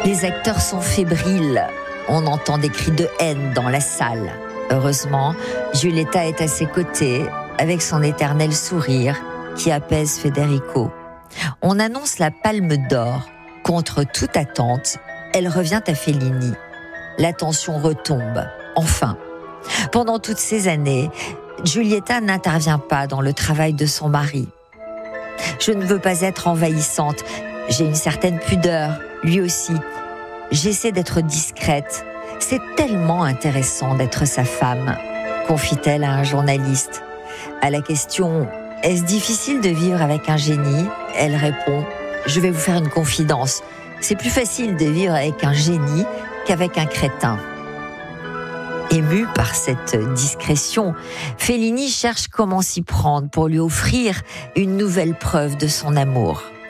Les acteurs sont fébriles. On entend des cris de haine dans la salle. Heureusement, Giulietta est à ses côtés, avec son éternel sourire qui apaise Federico. On annonce la Palme d'Or. Contre toute attente, elle revient à Fellini. La tension retombe, enfin. Pendant toutes ces années, Giulietta n'intervient pas dans le travail de son mari. Je ne veux pas être envahissante. J'ai une certaine pudeur, lui aussi. J'essaie d'être discrète. C'est tellement intéressant d'être sa femme, confie-t-elle à un journaliste. À la question « Est-ce difficile de vivre avec un génie ?» elle répond « Je vais vous faire une confidence. C'est plus facile de vivre avec un génie qu'avec un crétin. » Ému par cette discrétion, Fellini cherche comment s'y prendre pour lui offrir une nouvelle preuve de son amour.